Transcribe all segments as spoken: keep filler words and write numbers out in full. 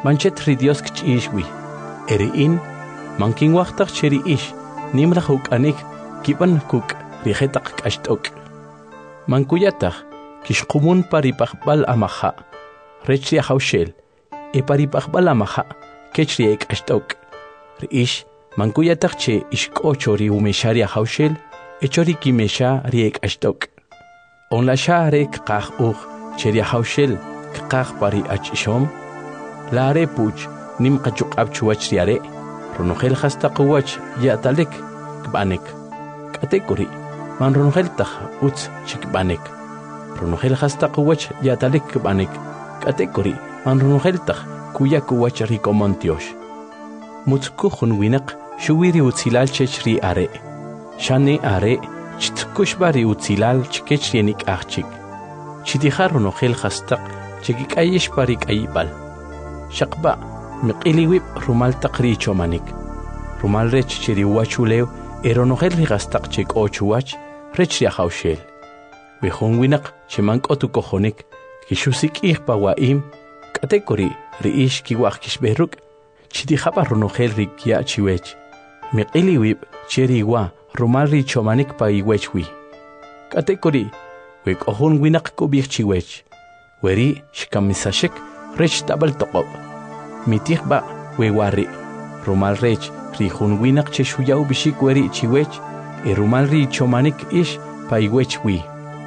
manchet ri Dios kchishwi eri in mankin waqtaq cheri ish nimra huk anik kiban kuk rihetaq kashtok mankuyataq kishqumun paripaqbal amaha rechri hawshel e paripaqbal amaha kechri ekashtok ri ish mankuyataq che ishk'ocho ri umesharia hawshel echori kimesha ri ekashtok on la share kqaq uq cheri hawshel kqaq pari achishom la are puch nim qachuq abchuach riare ronogel hastaqwach ya talek kbanek kategori man ronogel tag uts chikbanek ronogel hastaqwach ya talek kbanek kategori man ronogel tag kuya kuwach rikomontiosh mutku khun winaq shuwiri utzilal chechri are shane are chitkush bari utzilal chikechri nik achik chidihar ronogel hastaq chikik ayish parik ayibal shaqba miqiliwib rumal taqri chomanik rumal rech chiri wachulew eronogel rigastaq chik ochuwach rech ri hawshel we khon winaq chimank otu kojonik kishusik ihpa waim kategori riish ki waq kishberuk chidi khaba ronogel rikia chiwech miqiliwib chiri wa rumal ri chomanik pa iwechwi kategori we kohon winaq kubich chiwech weri shkamisashik rech tabal toqob mitih ba we wari rumal rech ri hun winaq che shuyaw bishik weri chiwech e rumal ri chomanik ish pa iwech wi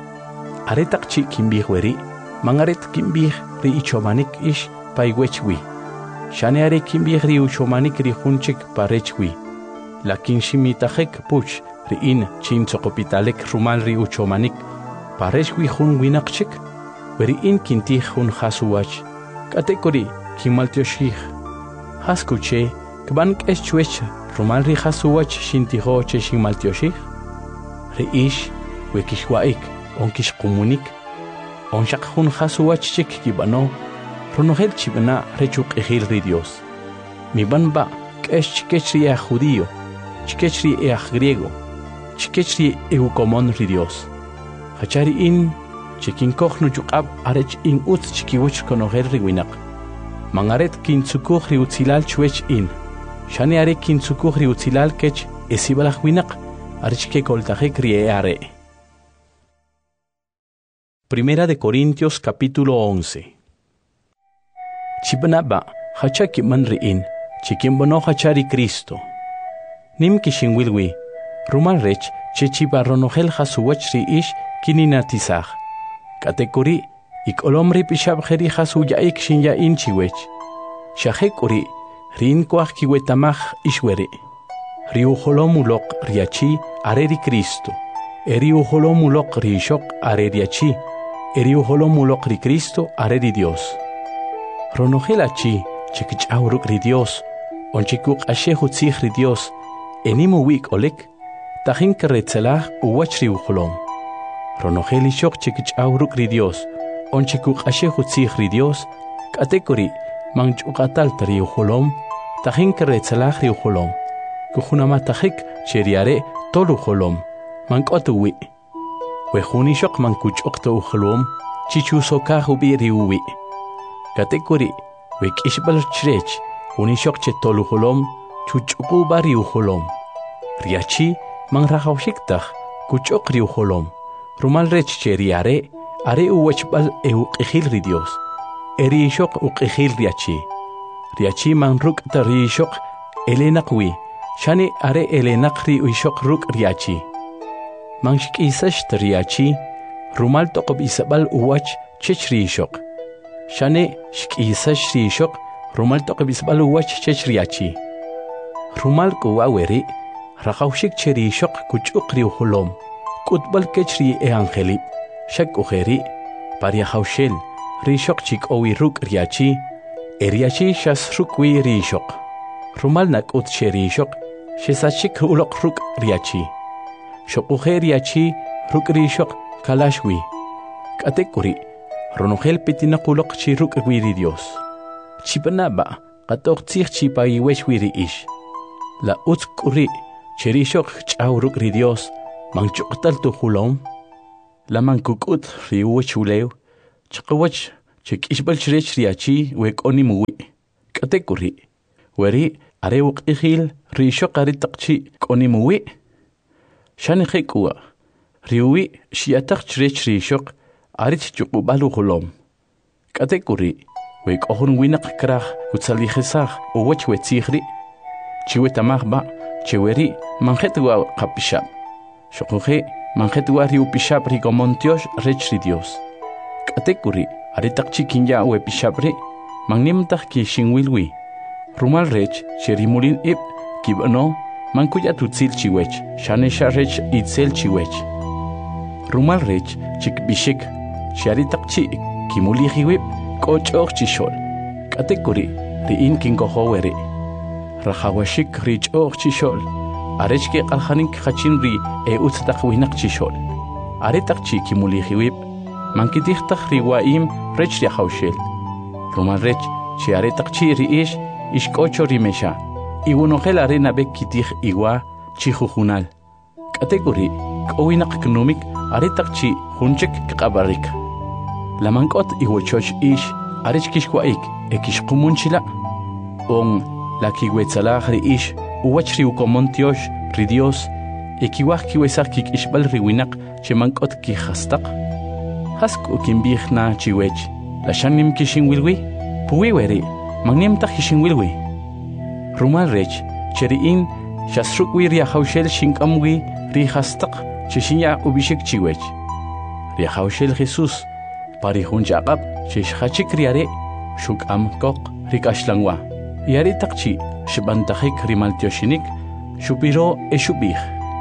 aretaq chi kimbih weri mangaret kimbih ri chomanik ish pa iwech wi shane are kimbih ri chomanik ri hunchik pa rech wi lakin shimitajek puch ri in chin choqopitalek rumal ri chomanik pa rech wi hun winaq chik weri in kintih hun hasuwach kategori kimaltioshih haskuche kban k'eschwech rumal ri hasuwach shintijo che shimaltioshih reish wekishwaik onkishqumunik onshaq hun hasuwach chik kibano ronogel chibna rechuq ejil ri Dios miban ba k'esch chikechri a judío chikechri a griego chikechri eukomon ri Dios hachari in chikin kokhnu chuqab arech in ut chikiwch konogel ri winaq mangaret kin tsukukh ri utzilal chwech in shane are kin tsukukh ri utzilal kech esibalakh winaq arech ke koltajek ri are. Primera de Corintios capítulo once. Chibnaba hachaki man ri in chikin bono hachari Cristo nim kishin wilwi rumal rech chechiba ronogel hasuwach ri ish kininatizaj kategori ik olomri pishab kheri khasu yaik shin ya in chiwech shahekuri rin kwach kiwetamaj ishwere riu holomulok riachi areri Cristo eriu holomulok rishok areriachi eriu holomulok ri Cristo areri Dios ronogelachi chikichawruk ri Dios onchikuk ashehu tzih ri Dios enimu wik olek tajin keretzelah uwach ri uholom ronogeli shok chikichawruk ri Dios onchikuk ashehu tzih ri Dios kategori manchuqatal tri uholom tajin keretzelah ri uholom kujunamatahik cheriare tolu uholom mankotuwi wejuni shok mankuchokto uholom chichusokah ubi ri uwi kategori wekishbal chrech huni shok che tolu uholom chuchuqu bari uholom riachi manrahawshiktaj kuchok ri uholom rumal rech cheriare are uwachbal euqihil ri Dios eri shok uqihil riachi riachi manruk tari shok elenaqwi shani are elenaqri uishok ruk riachi manshkisash riachi rumal toqob isabal uwach chechri shok shani shkisash ri shok rumal toqob isabal uwach chechriachi rumal kuwaweri rahawshik cheri shok kuchukri uholom kutbal kechri e angeli shak ujeri paria hawshel rishok chik owi ruk riachi eriachi shas rukwi rishok rumal nakut cherishok shesachik ulok ruk riachi shok ujeriachi ruk rishok kalashwi katekuri ronogel pitinakulok chi ruk wiri Dios chipanaba qatok tzih chipa iweshwiri ish la utkuri cherishok chaw ruk ri Dios manchuqtal tu hulom la mankukut riu chulew chqawach chikishbal chrech riachi wekoni muwi Katekuri, weri areuq ihil risho qaritaqchi konimuwi. Shanihekua, riwi shiataq chrech rishok arich chukubalu hulom. Katekuri, wek ohun winak krach kutsalijesach uwech wetzihri. Chiwetamahba, cheweri manjetwa kapishab. Shokuhe manjetwa riupishab rigomontiosh rechri Dios. Katekuri, aritaqchi kinya wepishabri, magnimtach ki shinwilwi. Rumal rech, cherimulin ib, kibano, mankuya tutzil chiwech, shanesha rech itzel chiwech. Rumal rech, chikbishik, sharitaqchi, kimulihiwib, kochoch chishol. Katekuri, riin kinkohoweri. Rahawashik rich och chishol. Arechke alhanik hachin ri e utztaq winak chishol. Aretaqchi kimulihiwib, mankitichtaq riwaim rech riahawshel. Rumal rech, chi aretaqchi riish, ishkocho rimesha. Iwunohel arena bek kitij iwa chihujunal. Katekuri, kowinak knumik, aretaqchi hunchek kabarik. Lamankot iwochoch ish, arechkishwaik, ekishkumunchila. On la kiwetzalah ri ish, uwach riukomontiosh, ri Dios, ekiwah kiwesach kik ishbal riwinak, chemankot kihastaq. Hask ukimbihna chiwech, la shanim kishinwilwi, puwiweri, magnimtach kishinwilwi. Rumal rech, cheriin, shasrukwi riahawshel shinkamwi, rihastaq, chishinya ubishik chiwech. Riahawshel Jesus, parihun jaqab, chishachik riare, shukam kok, rikashlangwa. Yari takchi, shibantajik rimaltioshinik, shupiro e shubih.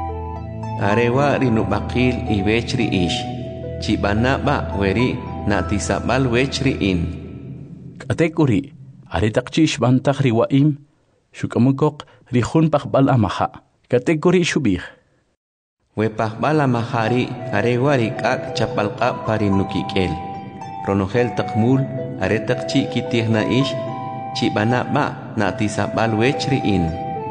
Arewa rinubakil iwechri ish, chibanaba weri natisabal wechri in. Katekuri, are takchi shibantaj riwaim, shukamukok rihun pakbal amaha. Katekuri shubih. We pakbal amahari, arewa rikak chapalka parinukikel. Ronogel takmul, are takchi kitihna ish, chibanaba natisabal wechri in.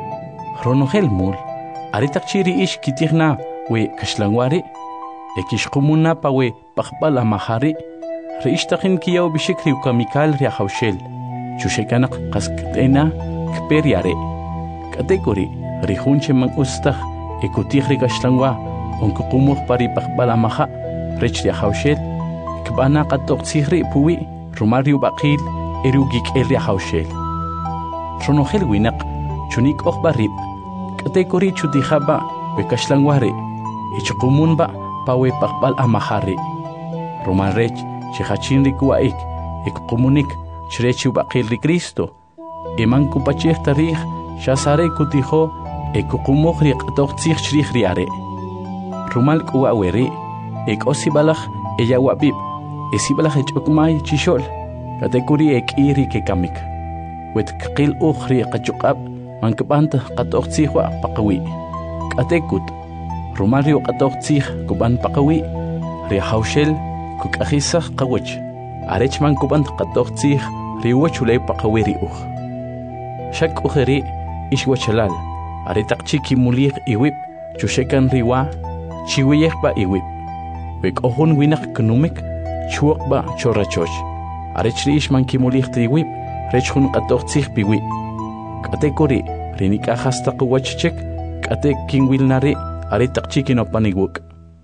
Ronogel mul, aritakchiri ish kitihna we kashlangwari, ekishkumuna pa we pakbal amahari, reishtakin kiyaw bishikri ukamikal riahawshel, chushekanak kaskatena kperiare. Katekuri, rihunche mang ustah, ekutihri kashlangwa, onkukumuk pari pakbal amaha, rech riahawshel, kbana katok tsihri puwi, rumariu bakil, erugik el riahawshel. Ronogel winak, chunik och barib, katekuri chutihaba, we kashlangwari, ichukumunba, pa we pakbal amahari. Roman rech, chihachin rikuaik, ekumunik, chrechu bakil ri Cristo, eman kupachih tarih, shasare kutiho, ekukumok riqtok tzich chrich riare. Rumal kuaweri, ek osibalach, ella wabib, esibalach echukmay chishol. Katekuri ek iri ke kamik. Wet kqil ukhri qachukab mankbant qatoq tzihwa paqawi. Katekut Romario qatoq tzih kuban paqawi. Rihawshel kukakhisah qawach. Arech mankbant qatoq tzih riwachulay paqawi riuh. Shak ukhri ishwachalal. Aretaqchi kimulih iwib chushekan riwa chiwiyeh ba iwib. Wek ohun winak knumik chuok ba chorachoch. Arechri ishman kimulih triwib, rechun qatoq tzih piwi. Katekuri, rinika hasta quwachchek, katek kinwilnari, aretaqchi kinopanigwuk.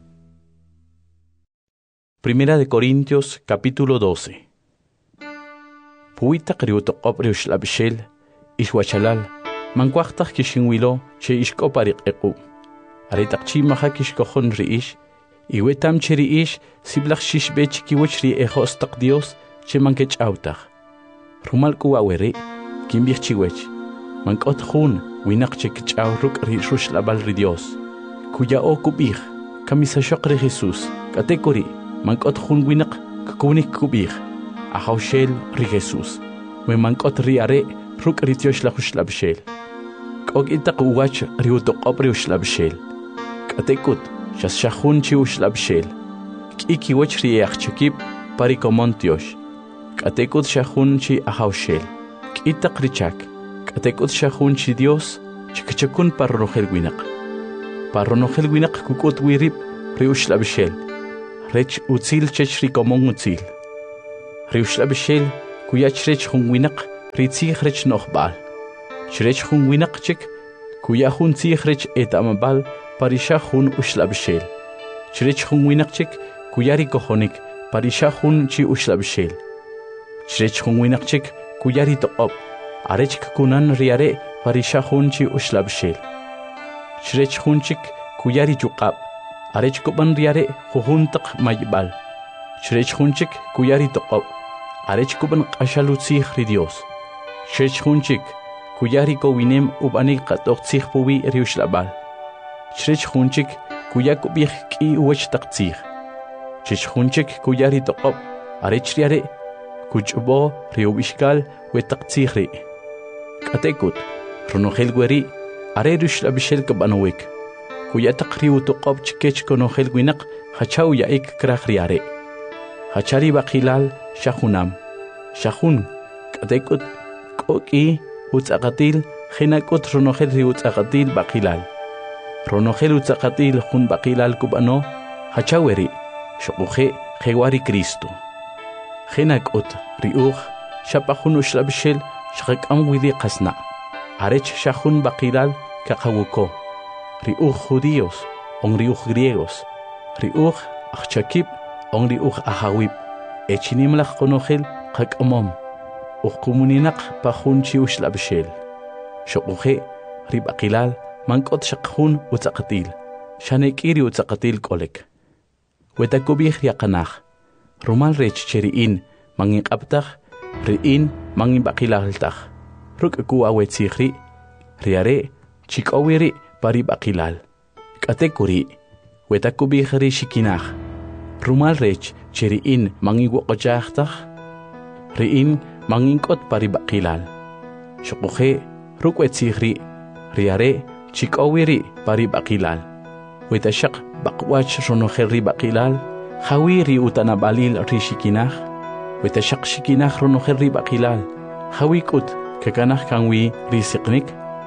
Primera de Corintios, capítulo doce. Puitaq riutoqop riushlabshel, ishwachalal, mankwaqtaq kishinwilo, che ishkopariqequ. Aretaqchi maha kishkohon riish, iwetam cheriish, siblach shishbech kiwachri ejostaq Dios, che mankech autach. Rumal kuaweri, kimbich chiwech. Mankot hun, winak che kichaw ruk ri rush labal ri Dios. Kuya o kubich, kamisa shokri Jesus. Katekuri, mankot hun winak kukunik kubich. Ahawshel ri Jesus. We mankot ri are, ruk ri Dios la hush labshel. Kog itak uwach ri utoqop ri hush labshel. Katekut, shas shahun chi hush labshel. Kiki wach ri yachchakib, parikomontiosh. Katekut shahun chi ahawshel. Kitak richak. Katekut shahun chi Dios. Chikachakun parronogel winak. Parronogel winak kukut wirib riushlabshel. Rech utzil chech rikomon utzil. Riushlabshel kuyach rech hun winak ritzig rech nochbal. Shrech hun winakchik, kuya hun tzig rech etamabal, parisha hun ushlabshel. Shrech hun winakchik, kuyari kohonik, parisha hun chi ushlabshel. Shrech hun winakchik, kuyari toqop, arech kunan riare, parisha hun chi ushlabshel. Shrech hunchik, kuyari chukab, arech kuban riare, huhuntak mayibal. Shrech hunchik, kuyari toqop, arech kuban qashalutzig ri Dios. Shrech hunchik, kuyari ko winem ubanik qatok tzig puwi riushlabal. Shrech hunchik, kuyak ubih ki uwech taqtzig. Shrech hunchik, kuyari toqop, arech riare, kuchbo riubishkal we taqtzig ri. Katekut, ronogel gweri, are riushlabishel kabanowik. Kuyatak riu toqop chikech konogel winak, hachaw yaik krach riare. Hachari bakilal shahunam. Shahun, katekut, koki, utzakatil, hinakut ronogel ri utzakatil bakilal. Ronogel utzakatil hun bakilal kubano, hachaweri, shokuhe, hewari Cristo. Hinakut, riuch, shapahun ushlabishel, shakam widi kasna. Arech shahun bakilal, kakawuko. Riuch judíos, on riuch griegos. Riuch achakip, on riuch ahawip. Echinimlach konogel, kakamom. Uqumuninaq pahunchi ushlabshel. Shokuhe, ribakilal, mankot shakhun utzakatil. Shanekiri utzakatil kolek. Wetakubih yakanach. Rumal rech cheriin, mangin abtach, riin, mangin bakilaltach. Ruk ku awetsigri, riare, chikowiri, pari bakilal. Katekuri, wetakubih ri shikinach. Rumal rech cheriin, mangin wokojachtach. Riin, manginkot pari bakilal. Shokuhe, rukwetsigri, riare, chikowiri pari bakilal. Wetashak bakwach ronogel ri bakilal, hawi ri utanabalil ri shikinach. Wetashak shikinach ronogel ri bakilal, hawi kut kakanach kanwi ri siknik.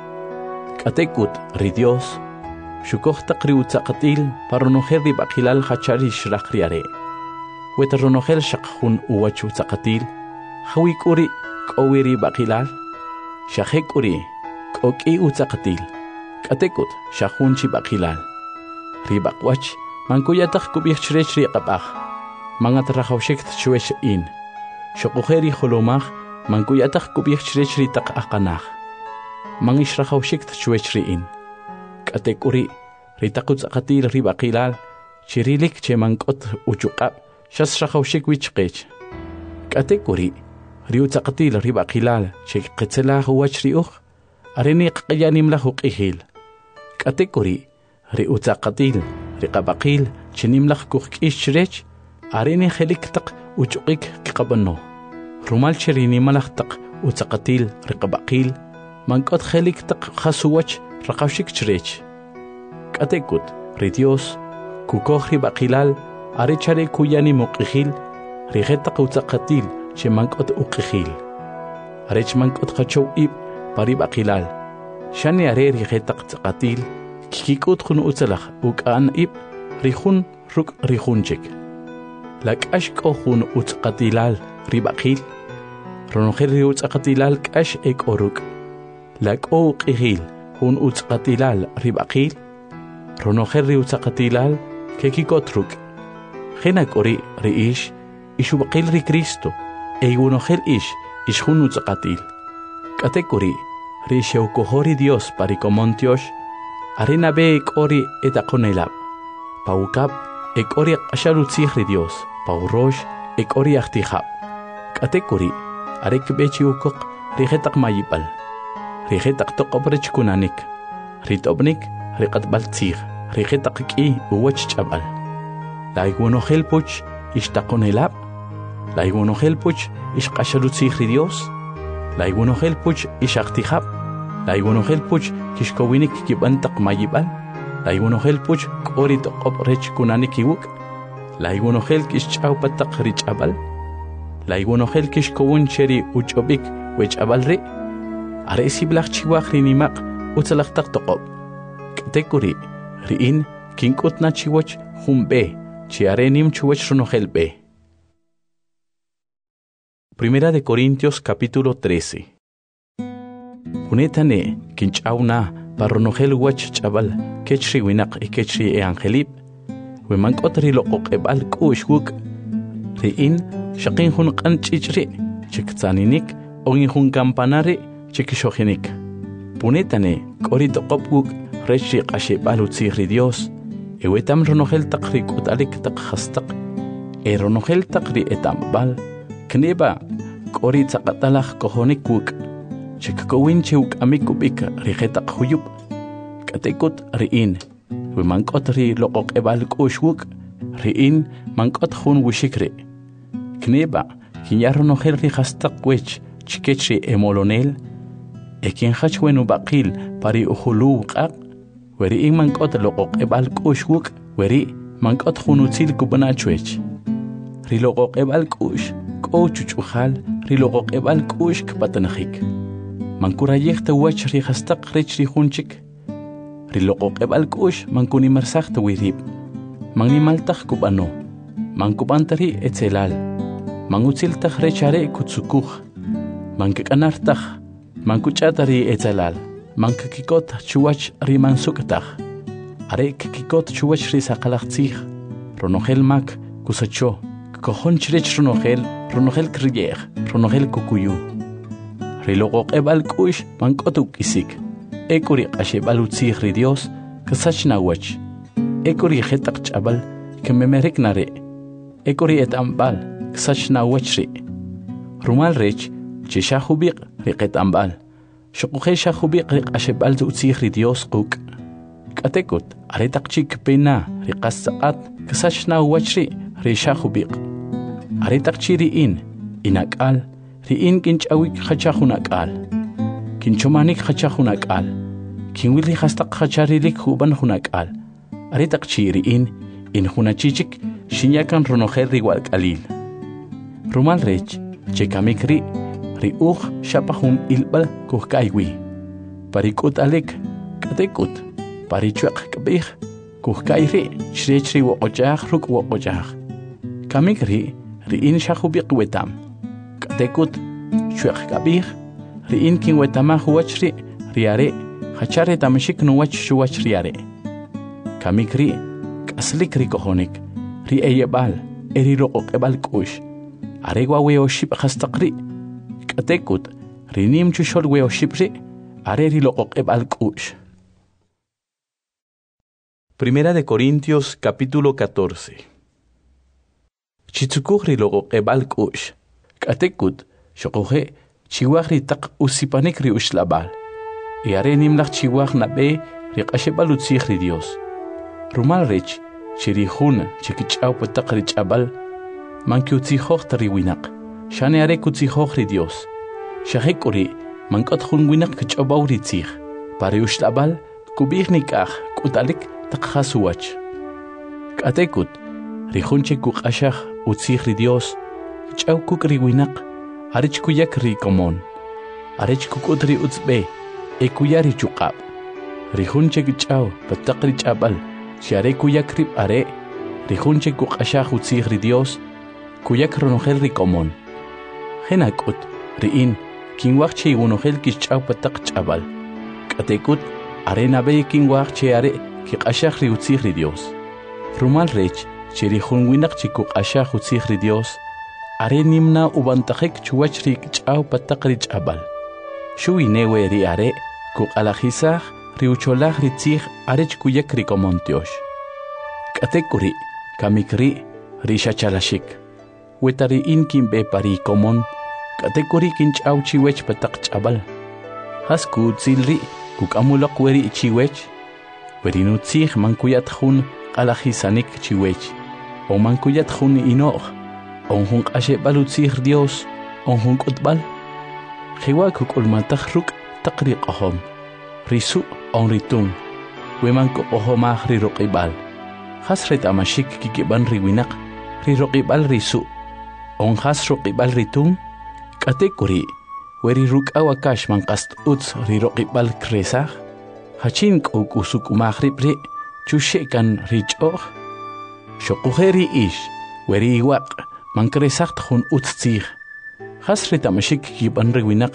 Katekut ri Dios, shukohtak ri utzakatil paronogel ri bakilal hachari shrach riare. Weta ronogel shakhun uwach utzakatil, hawi kuri kowiri bakilal, shahek kuri koki utzakatil, katekut shahunchi bakilal. Ribakwach, mankuyatak kubich chrech riqabach, mangat rahawshik tchuesh in. Shokuheri holomach, mankuyatak kubich chrech ritak akanach. Mangish rahawshik tchuesh in. Katekuri, ritakutzakatil ribakilal, chirilik che mankot uchukab, shas rahawshik wichkech. Katekuri, riutzakatil ribakilal, che qetzelah huwach riuch, areni qyanim la huqihil. Katekuri, riutzakatil, riqabakil, chinimlach kukish chrech, areni heliktak uchukik kikabano. Rumal cherinimalakhtak utzakatil riqabakil, mankot heliktak khasuwach raqawshik chrech. Katekut, ri Dios, kukoh ribakilal, arechare kuyani muqihil, rigetak utzakatil, che mankot uqihil. Arech mankot khachow ib, pari bakilal. Shani are rigetak tzakatil, kikikut khun utzalach, ukaan ib, rihun ruk rihunchik. Lak ash kohun utzakatilal, ribakil. Ronogel ri utzakatilal kash ek oruk. Lak o uqihil, hun utzakatilal, ribakil. Ronogel ri utzakatilal, kekikot ruk. Henak ori ri ish, ishubakil ri Cristo. Eigunogel ish, ish hun utzakatil. Katekuri, ri sheukohori Dios parikomontiosh, arena be ek ori etakonelab. Paukap, ek ori ashalutzig ri Dios, paurosh, ek ori achtihab. Katekuri, arek bechi ukok, rigetak mayipal. Rigetak tokobrech kunanik. Ritobnik, riqatbaltzig, rigetak ki uwach chabal. Laigunogel puch, ishtakonelab. Laigunogel puch, ish qashalutzig ri Dios. Laigunogel puch, ish achtihab. Laigunogel puch, kishkowinik kibantak mayibal. Laigunogel puch, kori tokobrech kunanik iwuk. Laigunogel kishchaupatak richabal. Laigunogel kishkowun cheri uchobik wechabal ri. Are siblach chiwak rinimak utzalaktak tokob. Katekuri, riin, kinkutna chiwach humbe, chiarenim chiwach ronogel be. Primera de Corintios capítulo trece. punetane kinchawna parronogel wach chabal kechri winak e kechri e angelip we mankotri loqoq ebal kushwuk riin shaqin hun qanchichri chiktsaninik ogin hun campanare chikishogenik punetane korito qopguk rechi qashe balutsi Dios ewetam ronogel taqri kutalik taqhastaq e ronogel taqri etambal kneba korit saqatalaj kohonikwuk chikakowin chuk amikubik rijetaq huyub katekut riin we mankot ri loqoq ebal kushwuk riin mankot hun wushikri kneba kinyaronogel ri hastaq wech chikechri emolonel ekin hachwenu baqil pari uhulu qaq weri mankot loqoq ebal kushwuk weri mankot hunutil kubanachwech ri loqoq ebal kush kochuchujal ri loqoq ebal kush kpatanajik mankurayekta wach ri hastaq rech ri hunchik ri loqoq ebal kush mankuni marsaqta wirib mangimaltaj kubano mankubantari etzelal mangutziltaj rechare kutsukuj mankakanartaj mankuchatari etzelal mankakikot chuwach ri mansuktaj are kikikot chuwach ri saqalaqtzij ronogel mak kusacho kohonchirech ronogel ronogel kriyej ronogel kukuyu ri loqoq ebal kush mankotuk isik ekuri qashe balutzij ri Dios kasachna wach ekuri jetaq chabal kememerek nare ekuri etambal kasachna wachri rumal rech chishahubiq riqetambal shuquje shahubiq riqashe balzutzij ri Dios quk katekut aretaq chik pena riqasaqat kasachna wachri ri shahubiq aretaq chiriin inakal riin kinchawik khachahunakal kinchomanik khachahunakal kinwili hastaq khacharilik huban hunakal aretaq chiriin in hunachichik shinyakan ronogel riwal qalil rumal rech chekamikri ri uj shapahun ilbal kuhkaywi parikut alek katekut parichuaq kabih kuhkayri chrechri woqojaj ruk woqojaj kamikri riin shahubiq wetam katekut chuaq kabih riin kin wetama huachri riare hachare tamshik nuwach shuwach riare kamikri kaslik ri kohonik ri eyebal eri loqoq ebal kush aregwa weoship hastaqri katekut rinim chushol weoshipri areri loqoq ebal kush. Primera de Corintios capítulo catorce. Chitsukuj loqoq ebal kush katekut shoqoje chiwaj ri taq usipanik ri ushlabal y are nimlaj chiwaj nabe ri qashe balutzij ri Dios rumal rech chirihun chikich'aw pataq ri ch'abal mankiutzijoj ta ri winaq shane are kutzijoj ri Dios shahekuri mankot jun winaq kich'obaw ri tzij pari ushlabal kubij nikaj k'utalik taq jasuwach katekut ri jun chikuq'axaj utzij ri Dios ch'aw kuk ri winaq arech kuyak ri komon arech kukut ri utzbe e kuyari chuqab ri junche kich'aw pataq ri ch'abal share kuyak ri are ri junche kuq'axaj utzij ri Dios kuyak ronogel ri komon jenakut riin kinwaj che wonogel kich'aw pataq ch'abal katekut are nabe kinwaj che are kiq'axaj ri utzij ri Dios rumal rech che ri jun winaq chikuq'axaj utzij ri Dios are nimna ubantajek chuwach ri ch'aw pataq ri ch'abal shuinewe ri are kuq'alajisaj ri ucholaj ri tzij arech kuyak ri komontiosh katekuri kamikri ri shachalashik wetari in kimbe pari komon katekuri kinch'aw chiwech pataq ch'abal hasku tzilri kuk'amulaq weri chiwech weri nutzij mankuyat jun q'alajisanik chiwech o mankuyat jun inoj on jun q'axe balutzij Dios on jun k'utbal jiwa kuk'ulmantaj ruk' taq ri q'ojom risu on ritun we mankoqojomaj ri roq'ib'al jas ret'amashik kikib'an ri winaq ri roq'ib'al risu on jas roq'ib'al ritun katekuri weri ruk'aw akash manqast utz ri roq'ib'al kresaj hachin k'uk usuk'umaj rib'ri chushe'kan ri ch'oj shoquje ri ix weri iwaq mankresaj jun utz tzij jas ret'amashik kikib'an ri winaq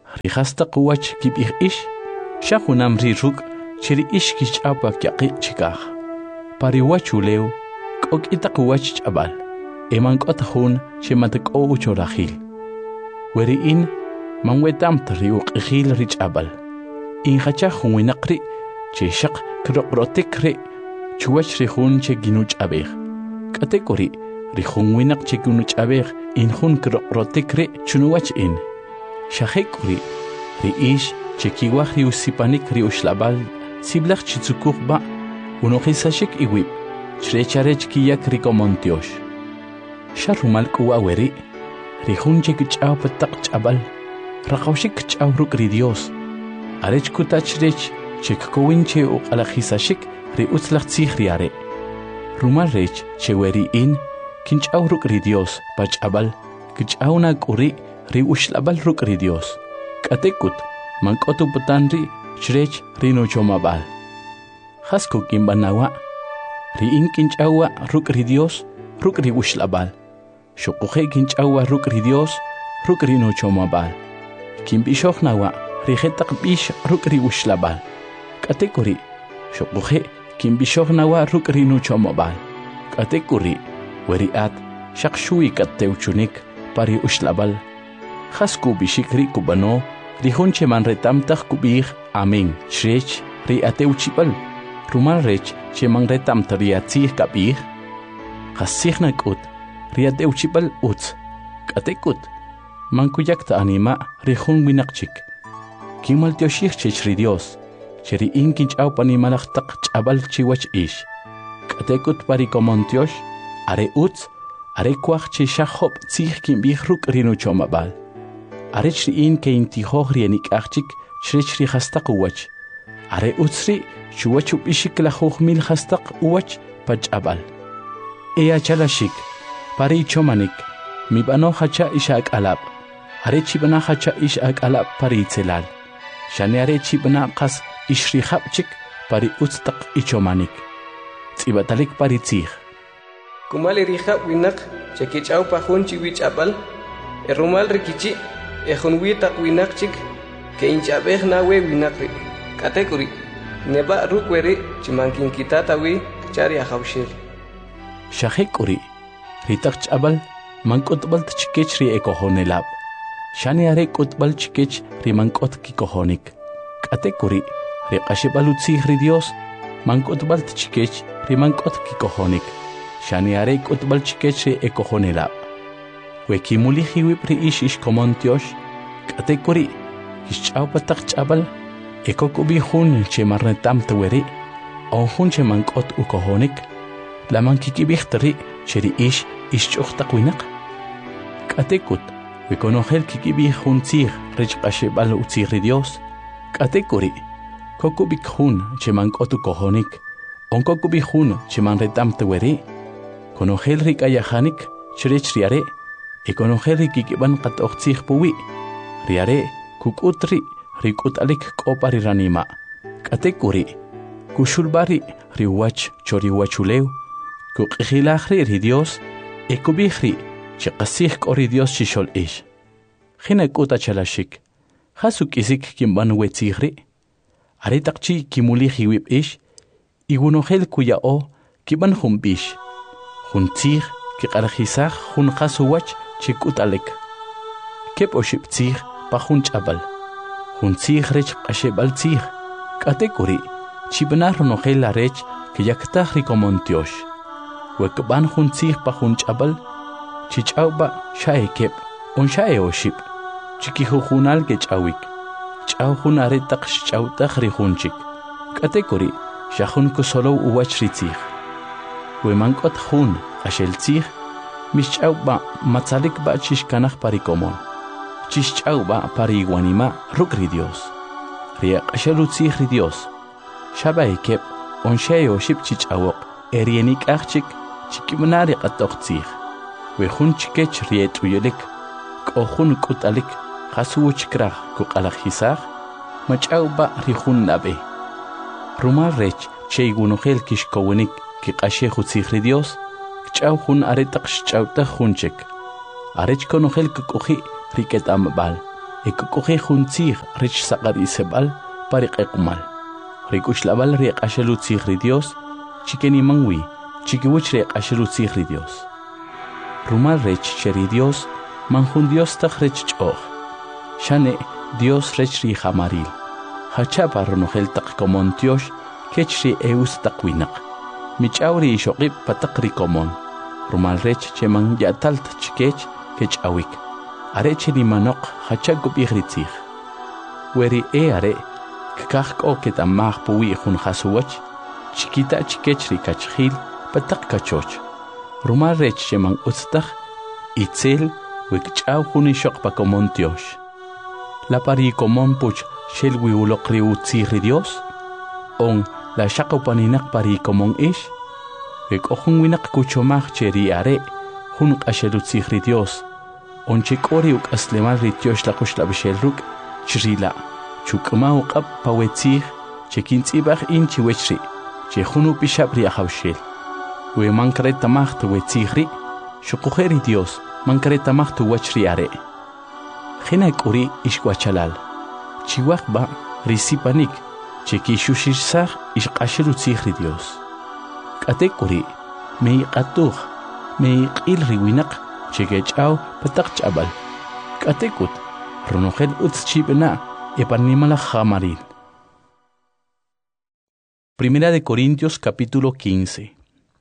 rihasta quwach kib'ij ix xajunam ri ruk' chiri ix kich'apa kyaqi' chikaj pariwach ulew k'ok'ita quwach ch'abal eman k'ot jun xematak'o uchorajil weri'in manwetamt ri uq'ijil ri ch'abal injachaj jun winaq ri che xaq kroq'rotik ri chuwach ri jun che ginuch'abej k'atek uri ri jun winaq che ginuch'abej in jun kroq'rotik ri chunuwach in xajek uri ri ix che kiwaj ri usipanik ri uxlabal siblaj chitzukuj ba unojisashik iwib chrecharech kiyak ri komontiox xarumal k'uwa weri ri jun che kich'aw pataq ch'abal raqawxik kich'aw ruk' ri Dios arech kutach rech che kkowin che uq'alajisashik ri utzlaj tzij ri are rumal rech che weri in kinch'aw ruk' ri Dios pach'abal kich'aw na k'uri ri uxlabal ruk' ri Dios k'atekut mank'otu putan ri chrech ri nuchomabal jasku kinb'anawa ri in kinch'awa ruk' ri Dios ruk' ri uxlabal xuquje kinch'awa ruk' ri Dios ruk' ri nuchomabal kinb'ixoj nawa ri jetaq b'ix ruk' ri uxlabal k'atekuri xuquje kinb'ixoj nawa ruk' ri nuchomabal k'atekuri weri'at xaq xuwi k'atewchunik pari uxlabal jasku b'ixik ri kub'ano ri jun che manretamtaj kub'ij amén chrech ri atewchib'al rumal rech che manretamt ri atzij kab'ij jasij nak'ut ri atewchib'al utz k'atekut mankuyak ta'anima ri jun winaq chik kinmaltioxij chech ri Dios che ri in kinch'aw panimalaj taq ch'abal chiwach ix k'atekut pari komontiox are utz are kuaj che xajob tzij kinb'ij ruk' ri nuchomabal arech ri in ke intijoj ri enik'aj chik chrech ri jastaq uwach are utz ri chuwach ub'ixik lajuj mil jastaq uwach pach'abal eya chalashik pari ichomanik mib'ano jacha ix ak'alab' are chib'na jacha ix ak'alab' pari itzelal xane are chib'na qas ix ri jab' chik pari utz taq ichomanik tz'ibatalik pari tzij kumal ri jab' winaq che kich'aw pa jun chiwi ch'abal e rumal ri kichi' e jun wi taq winaq chik ke inch'abej na we winaq ri k'atek uri neba' ruk' weri chimankinkitata wi chari ajawxil xajek uri ri taq ch'abal mank'utb'al chikech ri ekojonelab' xani are k'utb'al chikech ri mank'ot kikojonik k'atek uri ri q'axib'al utzij ri Dios mank'utb'al chikech ri mank'ot kikojonik xani are k'utb'al chikech ri ekojonelab' we kimulij iwib' ri ix ix komontiox k'atek uri kixch'aw pa taq ch'abal ekok'ub'ij jun che marnetamt weri o jun che mank'ot ukojonik la mankikib'ijt ri che ri ix ixch'uj taq winaq k'atekut we konojel kikib'ij jun tzij rech q'axib'al utzij ri Dios k'atek uri kokub'ik jun che mank'ot ukojonik onkokub'ij jun che manretamt weri konojel ri k'ayajanik chrech ri are e konojel ri kikib'an qat'oj tzij puwi ri are kuk'ut ri ri k'ut'alik k'opa ri ranima k'atek uri kuxulb'a ri ri wach chori wachulew kuq'ijilaj ri ri Dios e kub'ij ri che qasij k'o ri Dios chixol ix jina k'uta chalashik jasu k'isik kinb'an we tzij ri are taq chi kimulij iwib' ix y wunojel kuya'o kib'an jun b'ix jun tzij kiq'alajisaj jun qas uwach che k'ut'alik keb' oxib' tzij pa jun ch'abal jun tzij rech q'axib'al tzij k'atek uri chib'na ronojel arech kiyaktaj ri komontiox we kb'an jun tzij pa jun ch'abal chich'awb'a xa e keb' on xa e oxib' chikijujunal kech'awik ch'aw jun are taq xch'awtaj ri jun chik k'atek uri xa jun kusolow uwach ri tzij we mank'ot jun q'axel tzij mixch'awb'a matzalikb'a chixkanaj pari komon chixch'awb'a pari iwanima ruk' ri Dios ri q'axel utzij ri Dios xaba e keb' on xa e oxib' chich'awoq e ri enik'aj chik chikib'na ri q'at'oj tzij we jun chikech ri et'uyelik k'o jun k'ut'alik qas uwchkraj kuq'alajisaj mach'awb'a ri jun nab'e rumal rech che igunojel kixkowinik kiq'axej utzij ri Dios kch'aw jun are taq xch'awtaj jun chik arech konojel kuk'uji' ri ket'amb'al ekukuji juntzig rich saqari sebal pariq ekumal. Rikuchlabal riq ashalutzig ri Dios, chikeni mangwi, chikiwich riq ashalutzig ri Dios. Rumal rech cheri Dios, manjun Dios tak rech ch'oj. Shane Dios rech ri jamaril. Hachapa ronogel tak komon Dios, kech ri eus tak winak. Michawri shoqib patak ri komon. Rumal rech cheman yatalt chikech kech awik. Are cheri manok hachagub igritzig. Weri e are kakak o ketamah puwi jun hasuwach, chiquita chikech ri kachhil patak kachoch. Rumal rech cheman utstak, itzel wikchaw juni shok pa komon Dios. La pari komon puch shel wiulok ri utzig ri Dios, on la shakopaninak pari komon ish, wik ojun winak kuchomach cheri are, jun kashelutzig ri Dios, on chikori uk aslemal ri Dios la kush la bishelruk, chirila, chukma uqab pawetzig, chekintzibach in chiwechri, chejunu pishabri ahawshel. We mankareta mach tu wetzigri, shukujeri Dios, mankareta mach tu wachri are. Jena kuri ishwachalal, chiwakba risipanik, cheki shushishsag ishqashiru tzigri Dios. Kate kuri, mei qatuj, mei qil riwinak, chekechaw patak chabal. Kate kut, ronogel utz chibena, epanimala jamaril. Primera de Corintios capítulo quince.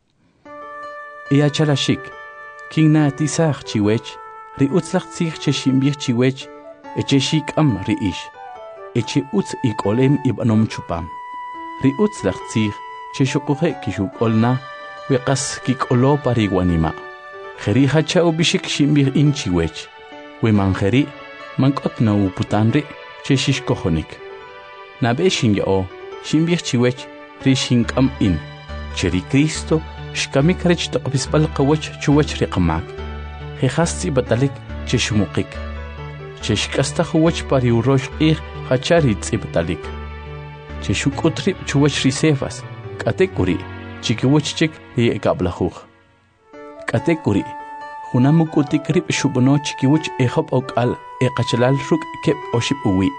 E achalashik, king na tisach chiwech, ri utzlach tzich che shimbich chiwech, eche shik am ri ish, eche utz ik olem ibanom chupam. Ri utzlach tzich che shukuhe kishuk olna, weqas kik olo pariguanima. Jeri hacha ubishik shimbich in chiwech, we manjeri, mankot na uputanri, che shishkohonik. Na be shingyo, shimbich chiwech, ri shingam in, cheri Cristo, shkamik rech taqbispal qawach chuwach riqmak. Jehasti batalik cheshmukik. Cheshkasta huwach pari urosh qih hachari tzibtalik. Cheshukutri chuwach risefas. Katekuri chikiwach chik ri ekablahuj. Katekuri hunamukutik rib shubono chikiwach ehop okal ekachalal ruk kep oship uwi.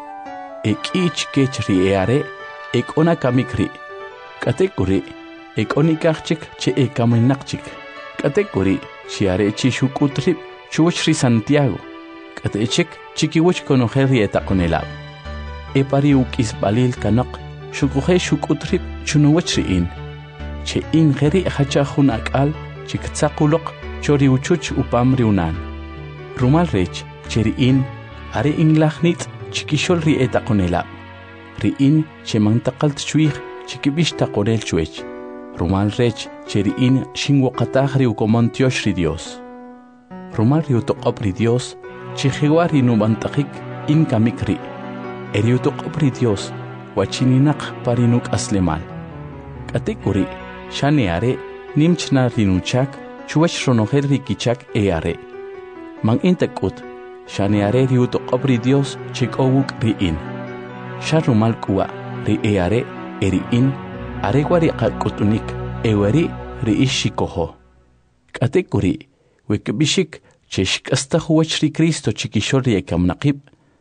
Ekich kech ri eare ekona kamikri. Katekuri ek onikachik che ekaminakchik. Katekuri chiare chishukutrip chuwachri Santiago. Katechik chikiwach konojerri etakonelab. Epari ukis balil kanok shukuhe shukutrip chunuwachri in. Che in geri hachahun akal chiktsakulok chori uchuch upamri unan. Rumal rech cheri in are in lachnit chikisholri etakonelab. Ri in che mantakalt chuich chikibish takorel chuech. Rumal rech cheri in shinwokatahri ukomon Dios Dios. Rumal riutokopri Dios, chihiwari nubantakik in kamikri. Eriutokopri Dios, wachininak parinuk aslemal. Katekuri, shaneare, nimchna rinuchak, chuwach ronoherri kichak eare. Mang intekut, shaneare riutokopri Dios, chikowuk ri in. Sharumal kuwa, ri eare, eri in, aregwari qakutunik ewari riishikoho. Katekuri wekbishik cheshkasta huwachri Cristo chikishori ekamnaqib.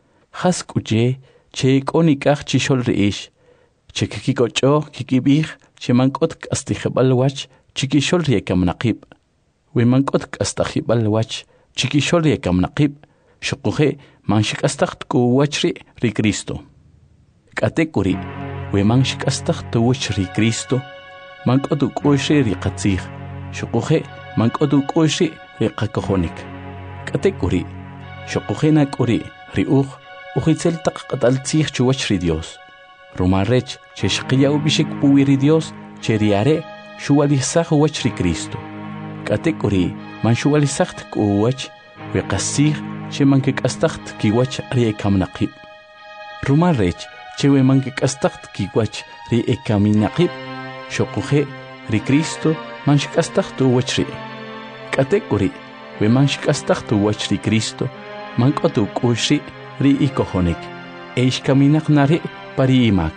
Haskuje cheikonikaj chishol riish. Chekikikocho kikibih chemankot astijebalwach chikishol ekamnaqib. Wemankot astajibalwach chikishol ekamnaqib. Shukuje manshikastakht kuwachri ri Cristo. Katekuri we manshik astach tuwach ri Cristo, mankodu koshi ri qatzig, shukuhe mankodu koshi ri qakohonik. Katekuri, shukuhena kuri ri uj, ujitzel tak qataltzig chuwach ri Dios. Rumarech, che shqiya ubishik puwi ri Dios, che riare, shuwalisach wach ri Cristo. Katekuri, man shuwalisacht kuwach, we qassig, che mankik astach kiwach ri ekamnaqib. Rumarech, chewe mankik astakt kiwach ri ekaminaqib, shokuhe ri Cristo manshik astakt wachri. Katekuri, we manshik astakt wachri Cristo, mankotu kushri ri ikohonik, eish kaminaq nari pari imak.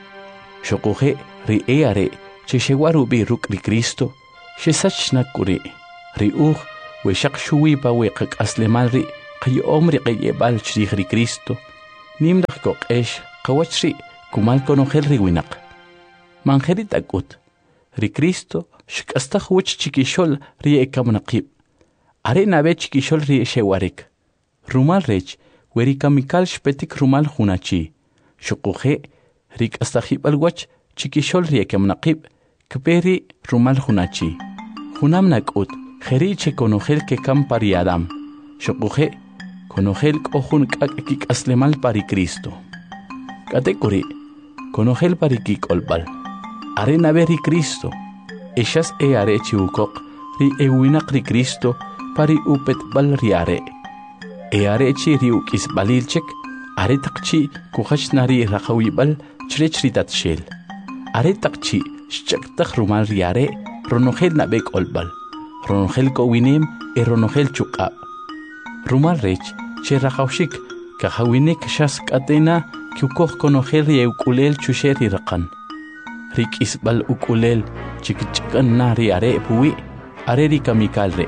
Shokuhe ri eare, che shewaru bi ruk ri Cristo, she sachna kuri, ri uj, we shak shuwi pa we kak aslemal ri qiyom ri qiyebal chri ri Cristo nimdaq koqesh qawachri kumal konojel ri winaq manjerit akut ri Cristo shk'astaj wuch chikixol ri ekamnaqib are nabe chikixol ri shewarek rumal rech weri kamikal shpetik rumal hunachi shuquje ri k'astajibal wach chikixol ri ekamnaqib kperi rumal hunachi hunam nakut kheri che konojel ke kam pari Adam shuquje konojel kohun kak kik'aslemal pari Cristo katekuri konojel pari kikolbal are nabe ri Cristo Eshas e are chiukok ri ewinaq ri Cristo pari upet bal riare e are chi ri ukis balilchek are taqchi kukhach nari rakhawi bal chrechri tatshel are taqchi shchaktakh rumal riare ronogel nabek olbal ronogel kowinem e ronogel chuqa rumal rech che rakhawshik kahawinek shas katena kyukok konogel ri ukulel chusheri raqan rik isbal ukulel chikichikan nari are puwi are ri kamikal re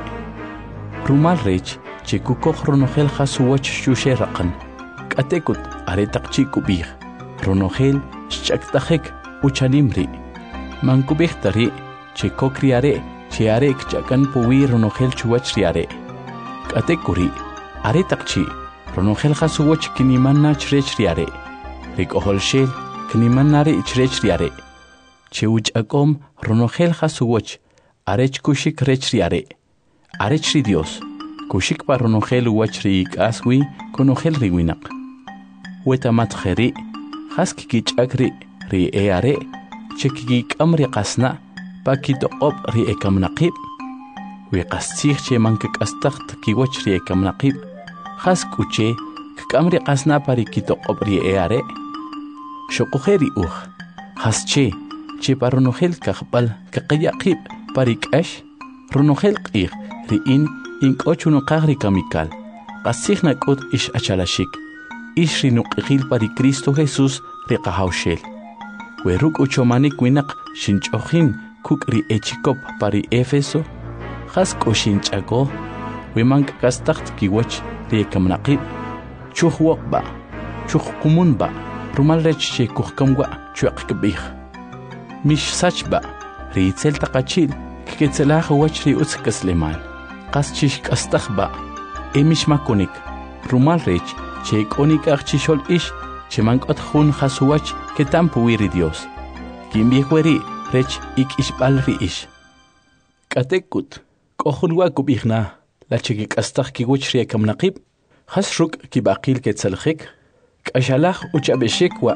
rumal rech chikuko ronogel khasuwach shushe raqan katekut are taqchi kubih ronogel shchaktajek uchanimri mankubih tari chikokri are chi are kchakan puwi ronogel chuwach riare katekuri are taqchi ronogel khasuwach kinimanna chrech riare rik oholshel kinimanari chrech riare Cheuch akom ronogel hasuwach arech kushik rechriare arechri Dios kushik pa ronogel wachri aswi konogel riwinaq wetamat kheri haski kichakri ri eare chekiki kamri qasna pakitoqob ri ekamnaqib wi qastig che manke qastaqt ki wachri ekamnaqib haskuche kamri qasna pari kitoqob ri eare shoqkheri uh hasche che paronogel kahbal kaqyaqib parikash ronogel qig riin inkochuno qagri kamikal qasigna qut ish achalashik ish rinuqil pari Cristo Jesus riqahawshel weruk uchomanik winaq shinchojin kukri echikop pari Efeso khasko shinchago wimank kastaxt kiwach rikamnaqib chuhwaqba chuhqumunba rumalrech che kuhkamwa chuaqkbih mish sachba ritzel taqachil kiketzelaj wachri utzkaslemal qaschish k'astaqba emish makonik rumal rech che konik achchishol ish che mankot jun hasuwach ketampu wiri Dios kimbieweri rech ikishbal ri ish katekut kohunwa kubihna la cheki k'astaq kiwachri kamnaqib hasruk kibaqil ketzelkhik k'ashalaj uchabeshekwa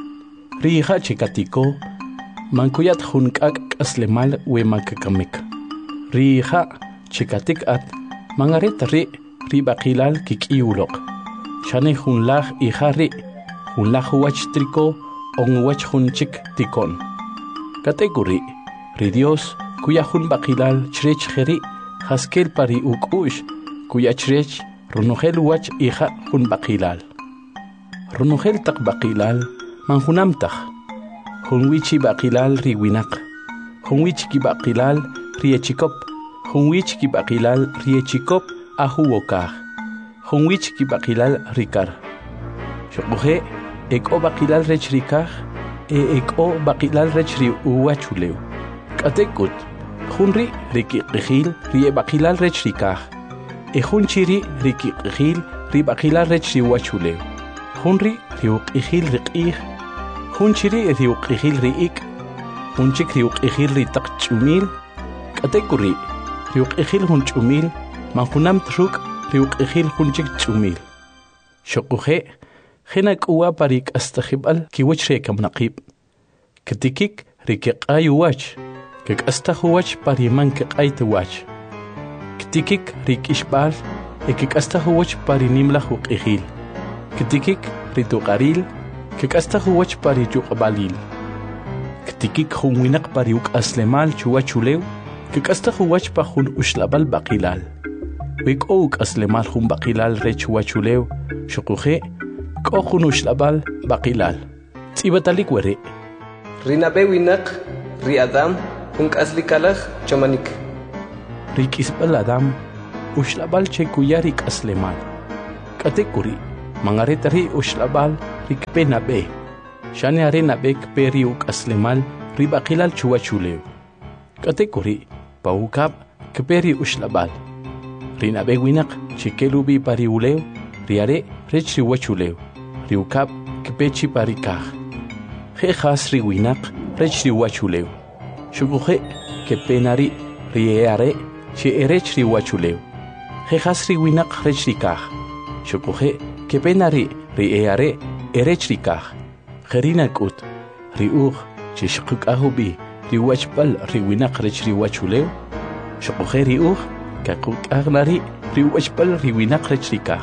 riha chekatiko mankuyat hunkak aslemal we makakamik riha chikatik at mangaret ri ri baqilal kikiulok shane hunlaj ihari hunlaj wach triko on wach hunchik tikon kategori ri Dios kuya hun baqilal chrech kheri haskel pari ukush kuya chrech ronogel wach iha hun baqilal ronogel tak baqilal manhunamtaj Hunwichi baqilal riwinaq Hunwichi ki baqilal riechikop Hunwichi ki baqilal riechikop ahuwokaj Hunwichi ki baqilal rikar Shoquje eko baqilal rech rikaj e eko baqilal rech ri uwachuleu katekut hunri riki qijil ri baqilal rech rikaj e hunchiri riki qijil ri baqilal rech ri uwachuleu hunri ri qijil riqij Hunchiri riuqihil riik hunchik riuqihil ri taqchumil katekuri riuqihil hunchumil manhunam truk riuqihil hunchik chumil shoquje khina quwa parik astajibal kiwachre kamnaqib kitikik rikiqay wach kikastajwach pariman kiqayt wach kitikik rikishbal ekikastajwach parinimla huqihil kitikik rituqaril kikastajwach pari juqbalil kitikik hunwinaq pari uk aslemal chuwachulew kikastajwach pa hun ushlabal baqilal wik uk aslemal hun baqilal re chuwachulew shuquje ko hun ushlabal baqilal tibatalik were rinabe winaq ri Adam hun aslikalaj chamanik rikisbal Adam ushlabal che kuyarik aslemal Katekuri, mangaretari ushlabal rikpe nabe. Shane are nabe kperi uk aslemal ribakilal chuachuleo. Katekuri, paukap kperi ushlabal. Rinabe winak chikelubi pariuleo, riare rechri wachuleo. Riukap kpechi parikah. He khas riwinak rechri wachuleo. Shukuhe kepenari rieare che erechri wachuleo. He khas riwinak rechri kah. Shukuhe kepenari rieare erechri kah. Kherina kut riuh che shukuk ahubi riwachpal riwinak rechri wachuleo. Shukuhe riuh kakuk agnari riwachpal riwinak rechri kah.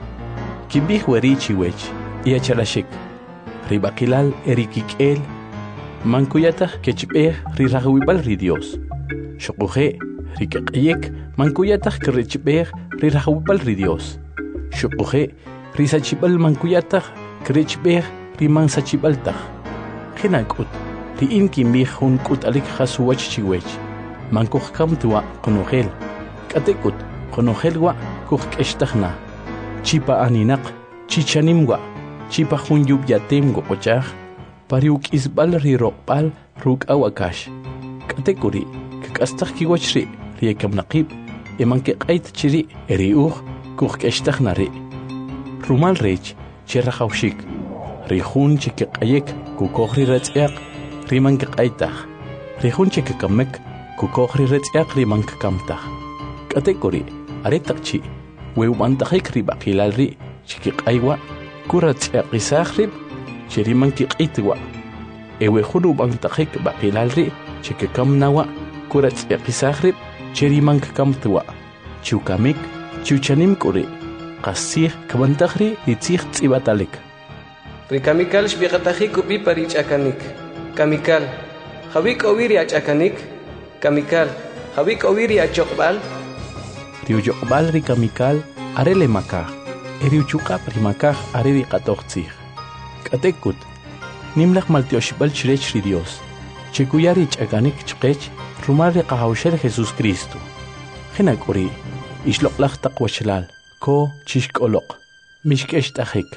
Kibih weri chiwech iya chalashik. Ribakilal erikik'el mankuyataq kechb'ej riraqwib'al ri Dios. Shukuje rikaq'iyek mankuyataq kirechb'ej riraqwib'al ri Dios. Shukuje risachib'al mankuyataq kirechb'ej rimansachib'altaq. Qhinak'ut ri'in kimbij jun k'ut'alik qasuwach chiwech. Mankujkam tuwa qunujel. K'atek'ut qunujel wa kujk'extajna. Chipa aninaq chichanimwa. Chipa jun yubyatem go'ochaj, pariuk isbal ri roqbal ruk awakash. Katekuri, kakastaj kiwachri, riekam naqib, eman keqait chiri, eri uj, kujkeshtaj nari. Rumal rech, cherrajawshik, rijun chikekayek, kukojri retziak, riman keqaitaj. Rijun chikekamek, kukojri retziak riman kekamtaj. Katekuri, aretakchi, weumantajik ribakilalri, chikekaywa, kurat aqisaqrib chiriman kiqitwa ewe khulu bangtaqik baqilalri chikekamnawa kurat aqisaqrib chiriman kamtwa chukamik chuchanim kuri qasih kabantaqri litzig tsibatalik rikamikal shbiqataji kupi parichakanik kamikal Javik oviri achakanik kamikal Javik oviri achoqbal tiu joqbal rikamikal arele makaj Eriuchuka primakaj areri qatoqtzij. Katekut, nimlaq maltioshibal chirech ri Dios. Chikuyari ch'akanik chqech rumari qahawshel Jesús Cristo. Hinakuri, ishloqlaq taqwachlal, ko chishk'oloq, mishk'esh t'ajik.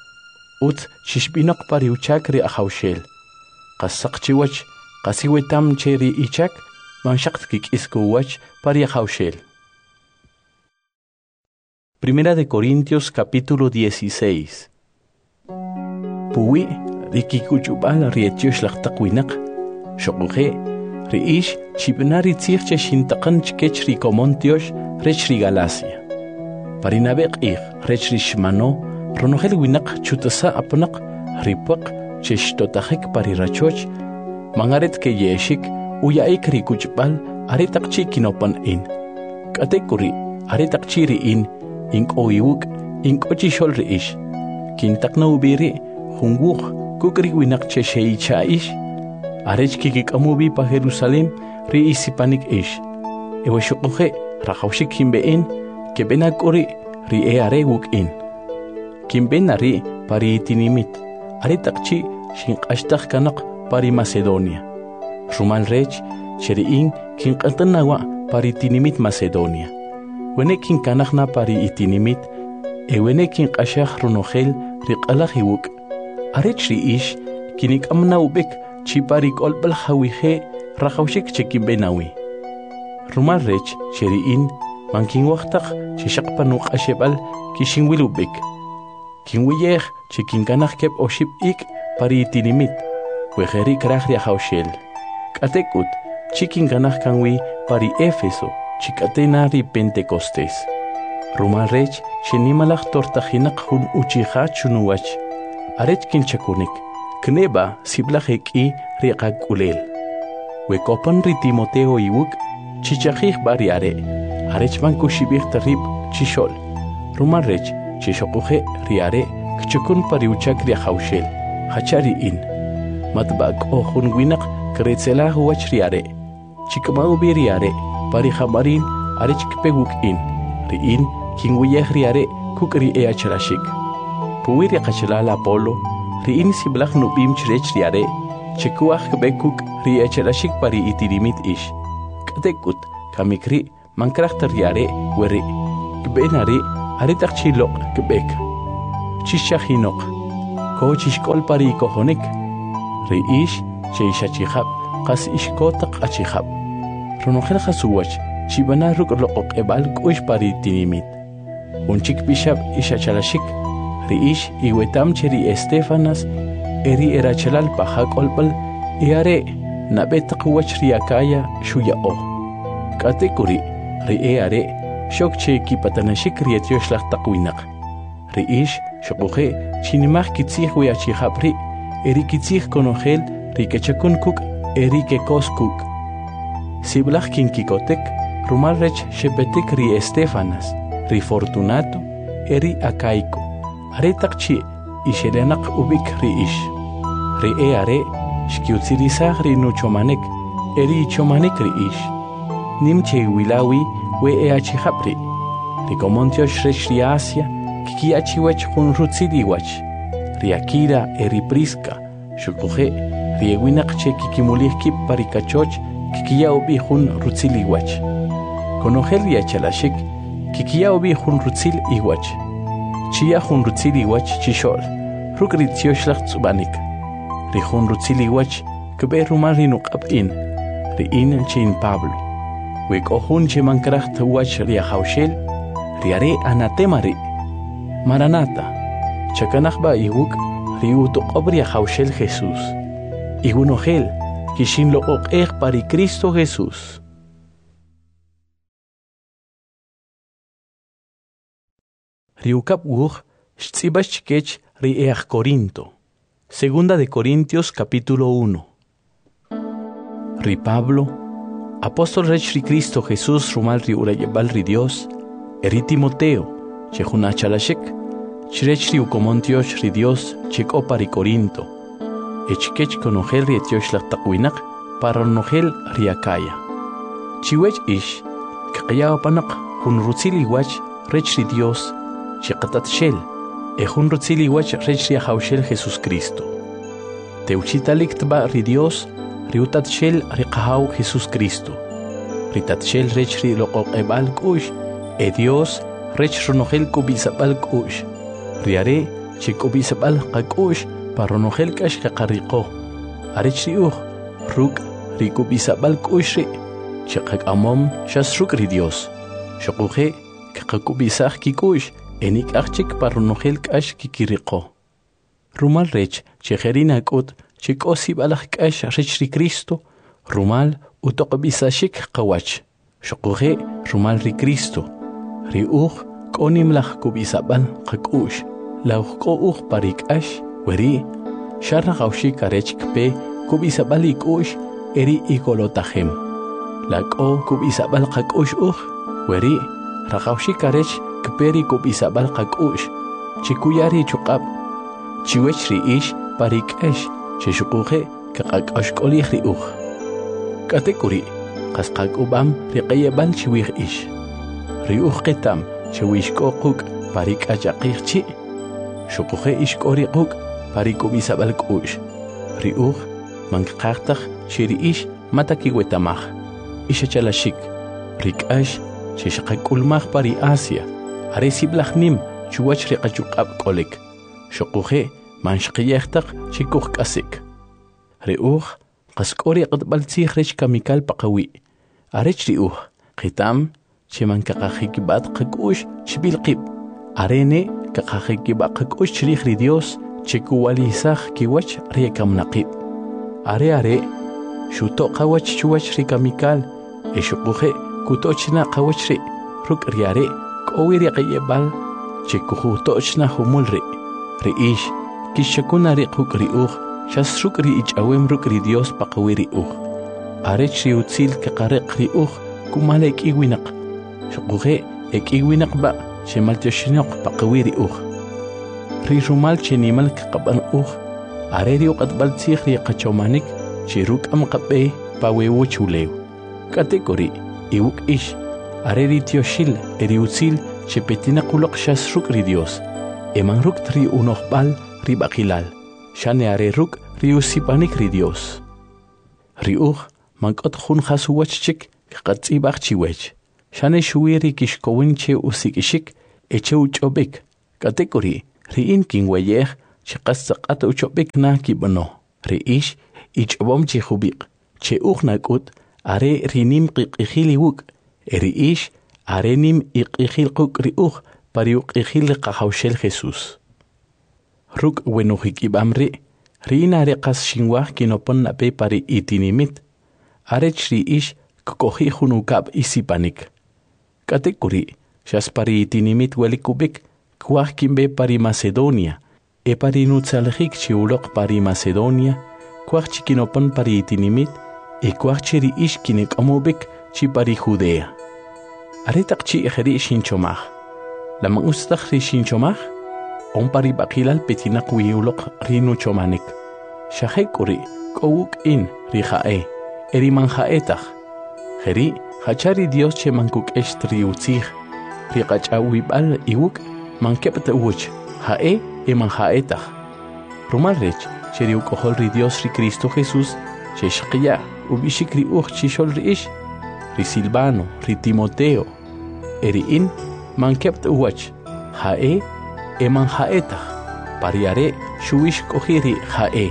Ut chishbinoq pariuchak ri ahawshel. Qasaq chiwach, qasiwetam cheri ichak, manshaq kik'iskuwach pari ahawshel. Primera de Corintios capítulo dieciséis. Puwi rikikuchubal rietiosh laqtaqwinak. Shoquje riish chibnari tzirche shintaqan chkech rikomontiosh rech Galacia. Parinabeq ig rech shmano ronogel winak chutasa apnaq ripaq cheshtotajek parirachoch mangaret ke yeshik uyaik rikuchbal aretaqchi kinopan in. Katekuri aretaqchi in Inkoiuk, inkochishol reish. Kintakna ubiri, hunguk, kukri winak cheshei chaish. Arech kikik amubi pa Jerusalem, riisipanik ish. Ewe shukuhe, rakawshik kimbein, kebenakuri, ri e areguk in. Kimbenari, pari itinimit. Aretakchi, shinkashtak kanak, pari Macedonia. Rumal rech, cheriin, kinkantanawa, pari itinimit Macedonia. Wenekin kanakna pari itinimit, e wenekin qashaq runojel riq'alajiwuk. Arech riish, kinik amna ubek, chipari kolbal hawije, rajawshik chekimbenawi. Rumal rech, cheriin, mankin waqtaq, chishaqpanuk ashebal, kishinwil ubek. Kinwiyej, chikin kanak kep oshib ik, pari itinimit, wejeri kraj riajawshel. Katekut, chikin kanak kanwi pari Éfeso. Chikatena ri Pentecostés. Rumal rech, shenimalaq tortajinak jun uchiha chunuwach. Arech kinchakunik, kneba siblajeki riqak ulel. Wekopan ri Timoteo iwuk, chichajij bariare. Arech manku shibij tarib chishol. Rumal rech, chishokuje riare, kchukun pariuchak riajawshel. Hachari in. Matbak o jun winak kretzela huwach riare. Chikmau biriare. Pari hamarin arech kpeguk in, riin kinwiyeh riare kuk ri e achalashik. Puwiri qachalala Apolo, riin siblaq nubim chirech riare, chikuah kpeguk ri e achalashik pari itirimit ish. Katekut kamikri mankrachta riare weri. Kbenari Aretaq chilok kebek. Chishahinok. Ko chishkol pari kohonik. Reish cheishachihab. Qas ishkotak achihab. Ronojel hasuwach. Chibana ruk loqok ebal kuish pari tinimit. Unchik bishab ishachalashik. Reish iwetam cheri Estefanas. Eri erachalal pahak olpal. Iare nabetaq wach riakaya shuyao. Katekuri. Ri are. Shok che kipatanashik rietioshlag taqwinak. Riish shokuhe chinimach kitzih weachihapri. Eri kitzih konogel rikechakun kuk eri kekos kuk. Siblach kinkikotek rumal rech shepetik ri Estefanas. Ri Fortunato eri Akaico. Aretak chi ishelenak ubik riish. Ri e are shkiutzirisag ri nuchomanek eri chomanek riish. Nimche wilawi we e achihapri. Ricomontio shreshri Asia, kiki achiwech hun rutziliwach. Riakira eri Prisca, shukuhe, riewinak che kikimulihki parikachoch, kikia obi hun rutziliwach. Konogel riachalashik, kikia obi hun rutzil iwach. Chia hun rutziliwach chishol, rukritioshlag tsubanik. Ri hun rutziliwach, kebe rumarinuk abin, riin chin Pablo. Wek ohun che mankracht wach ria haushel, riare anatemari. Maranata, chakanachba iwuk, riuto obria haushel Jesús. Igunogel, kishin lo ok eg pari Cristo Jesús. Riukap wuch, stzibashkech ri each Corinto. Segunda de Corintios capítulo uno. Ri Pablo, Apóstol Rech ri Cristo Jesús rumal ri urayebal ri Dios, eri Timoteo, chehuna chalashek, chirech ri ukomontiosh ri Dios, chek opa ri Corinto, echkech konogel ri etiosh lak takwinak, para nogel ri Akaya. Chiwech ish, kakaya opanak, hun rutzili wach, rech ri Dios, chekatat shel, e hun rutzili wach rech ri ahaushel Jesús Cristo. Teuchitalik tba ri Dios, riutat shel riqahau Jesús Cristo. Ritat shel rech ri loqoq ebal kush, e Dios rech ronogel kubisabal kush. Riare che kubisabal qakush paronogel kash qaqariqo. Arech ri uj ruk ri kubisabal kush ri che qaqamom shasruk ri Dios. Shoquje qaqakubisaj kikush enik archik paronogel kash kikiriqo. Rumal rech che gerina kut Chik osib alach kash rech ri Cristo, rumal utoqbisashik qawach. Shokuhe rumal ri Cristo. Ri uj konim lach kubisabal qakush. Lauj ko uj parik ash, weri, sharra gaushik arech kpe kubisabal ikush eri ikolotahem. Lako kubisabal qakush uj, weri, ragaushik arech kperi kubisabal qakush. Chikuyari chukab. Chiwech ri ish parik ash. Cheshukuhe kakak ashkoli riuch. Katekuri, kaskak ubam riqayabal chiwih ish. Riuch ketam chewishko kuk parik achakir chi. Shukuhe ishkori kuk parik ubisabal kush. Riuch mankaktak chiri ish matakiwetamach. Ishachalashik. Rik ash cheshakak ulmach pari Asia. Aresiblachnim chuwach riqachukab kolik. Shukuhe manshqiyehtak chikuh kasik. Riuch, qaskori qatbaltzih rech kamikal paqawi. Arech riuch, qitam, chiman kaqajikibat qakush chibilqib. Arene, kaqajikibat qakush chirih ri Dios, chikuwalisaj kiwach riekam naqib. Are are, shuto qawach chuwach ri kamikal, eshukuhe kutochna qawach ri, ruk riare, kowi riqayebal, chikuhutochna humul ri. Riish, Kishakuna riquk riuj, shasruk ri ichawem ruk ri Dios paqawi riuj. Arech ri utzil kaqariq riuj, kumalek iwinak. Shukuhe ek iwinak ba, shemaltioshinok paqawi riuj. Ri rumal chenimal kaqaban uj, are ri uqatbaltzih ri qachomanik, chiruk am qabe pawewu chulew. Katekori, iwuk ish, are ri tioshil, eri utzil, chepetina kulok shasruk ri Dios. Eman ruk tri unoqbal, ribakilal, shane are ruk riusipanik ri Dios. Riuj, mankot jun hasuwachchik, katzibach chiwech. Shane shuiri kishkowinche usikishik, eche uchobik katekuri riin kin wayeh chiqasaqat uchobik na kibano riish ichbom chihubik che ugnakut are rinim qiqiliwuk eriish arenim iqilquk riuq pariuq iqil qahawshel Jesus ruk wenujik ibamri rina reqas shinwah kinopon nape pari itinimit arech riish kohi hunukab isipanik katekuri shas pari itinimit welikubik kwah kimbe pari Macedonia e pari nutsalhik chiulok pari Macedonia kwah chikinopon pari itinimit e kwah chiri ish kinek amobik chi pari Judea aretak chi ejeri shinchomah lamang ustakh ri shinchomah on pari bakilal petinak wiulok rinu chomanik shahekuri kowuk in rihae eri manhaetach jeri hachari Dios che mankuk estri utzih riqacha wibal iwuk mankepet uch hae e manhaetach rumalrech cheri ukohol ri Dios ri Cristo Jesus che shqiya ubishikri uch chishol riish ri Silvano ri Timoteo eri in mankept uwach hae e manhaetach pariare shuish kohiri hae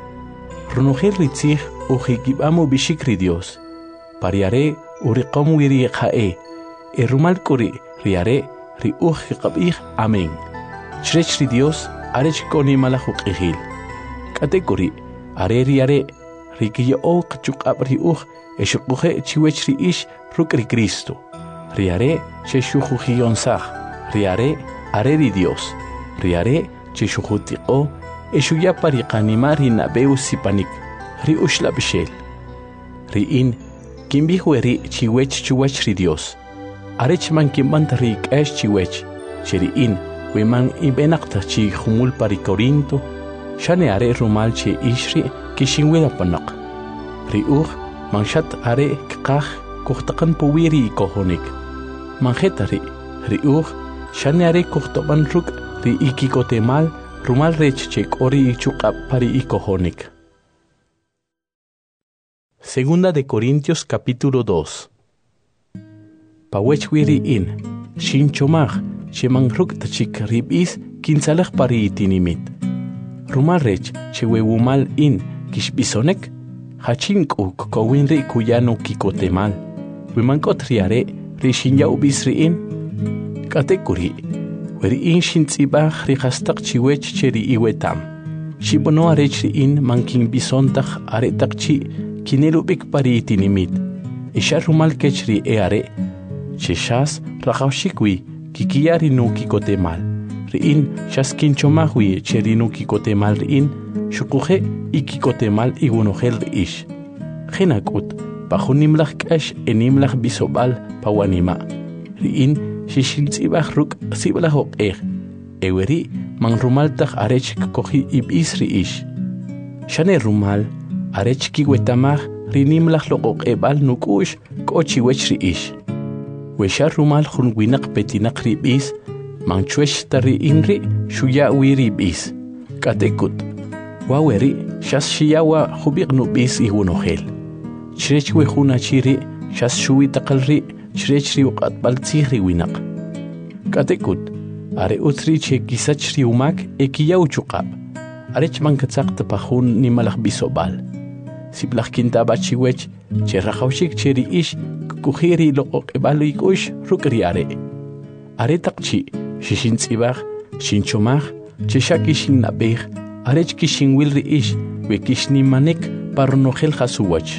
runuhir ri tzih ujigibamu bishikri Dios pariare uriqom wiri hae e rumal kuri riare ri uj qabih amen chrech ri Dios arech koni malahuk ihil katekuri are riare rikiyo qchuqab ri uj eshuqhe chiwech ri ish rukri Cristo riare cheshuhiyonsah riare are ri Dios riare cheshuhutiqo eshuya pariqanimari nabeu sipanik ri ushla bishel ri in kimbi hueri chiwech chuwech ri Dios arech man kimban ri kash chiwech chiri in weman ibenaqta chi khumul pari Corinto shane are rumal che ishri kishinwela panaq ri uj manshat are qah kuhtaqan puwiri kohonik manjetari ri uj shane are kuhtoban ruk ri ikikotemal rumal rech che kori chuqap pari ikohonik. Segunda de Corintios capítulo dos. Pawech wiri in shinchomach shemang ruk tachik ribis kinsalach pari itinimit rumal rech chewewumal in kishbisonek hachinku kowin ri kuyano kikotemal wimankot riare ri shinya ubis ri in katekuri weri in shintzibach ri hastaq chiwech cheri iwetam shibono arech ri in mankin bisontach aretak chi kinelubik pari itinimit isha rumal kechri e are cheshas rajawshikwi kikiyari no kikotemal riin shaskinchomahwi cheri no kikotemal riin shukuhe ikikotemal igunohel ish khinakut bajunimlach kash enimlach bisobal pawanima riin shishintzibach ruk siblahok eh eweri man rumaltach arech kohi ibis riish shane rumal arech kiwetamach rinimlach lokok ebal nukush kochi wech riish wesha rumal khun winak petinak ribis manchwesh tari inri shuya wiribis katekut waweri shas shiyawa khubiq nubis ihunohel chrech we khuna chiri shas shuwi taqalri chrech ri uqat baltsihri winak katekut are utri che kisachri umak ekiyaw chuqab arech mankatsaq tapahun nimalakh bisobal siblakh kintaba chiwech che rajawshik cheri ish kukhiri loqoq ebalu ikush rukriare are taqchi shishintzibach shinchomach cheshaki shinnabeh arech kishinwil ri ish we kishni manek parnohel khasuwach